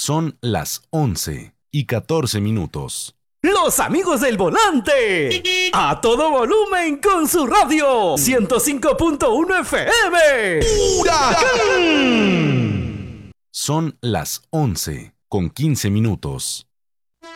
Son las 11:14. Los amigos del volante. A todo volumen con su radio. 105.1 FM. ¡Huracán! Son las 11:15.